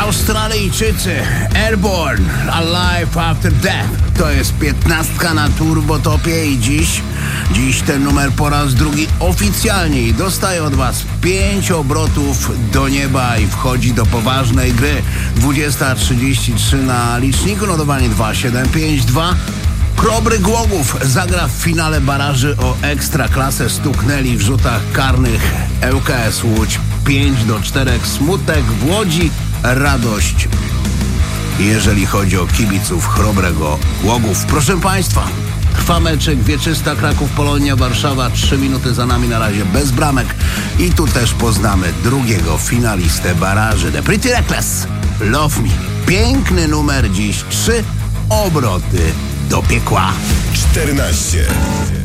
Australijczycy Airborne Alive After Death. To jest 15 na Turbotopie i dziś ten numer po raz drugi oficjalnie dostaje od was 5 obrotów do nieba i wchodzi do poważnej gry. 20:33 na liczniku, notowanie 2,752. Chrobry Głogów zagra w finale baraży o Ekstraklasę. Stuknęli w rzutach karnych ŁKS Łódź 5-4. Smutek w Łodzi, radość jeżeli chodzi o kibiców Chrobrego Głogów. Proszę państwa, trwa meczek Wieczysta, Kraków, Polonia, Warszawa. 3 minuty za nami na razie bez bramek i tu też poznamy drugiego finalistę baraży. The Pretty Reckless, Love Me. Piękny numer dziś, 3 obroty do piekła. 14.